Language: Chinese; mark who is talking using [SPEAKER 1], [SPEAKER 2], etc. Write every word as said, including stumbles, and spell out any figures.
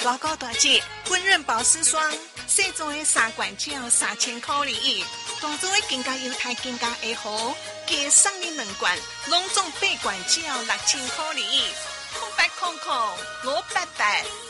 [SPEAKER 1] 大哥大姐，温润保湿霜，小众的三罐只要三千块而已，大众的更加优待更加会好，加送你两罐，拢总八罐只要六千块而已，空白空空，五八八。